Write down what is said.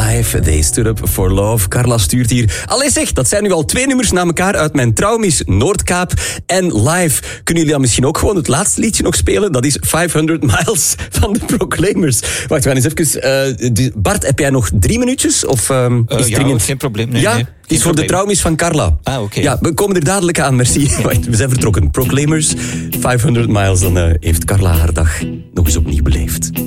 Live, They Stood Up For Love. Carla stuurt hier. Allee zeg, dat zijn nu al 2 nummers na elkaar uit mijn Traumis, Noordkaap en Live. Kunnen jullie dan misschien ook gewoon het laatste liedje nog spelen? Dat is 500 Miles van de Proclaimers. Wacht, we gaan eens even... Bart, heb jij nog 3 minuutjes? Of is het dringend? Geen probleem. Nee, ja, nee, die is voor de Traumis van Carla. Ah, oké. Ja, we komen er dadelijk aan, merci. Wacht, we zijn vertrokken. Proclaimers, 500 Miles. Dan heeft Carla haar dag nog eens opnieuw beleefd.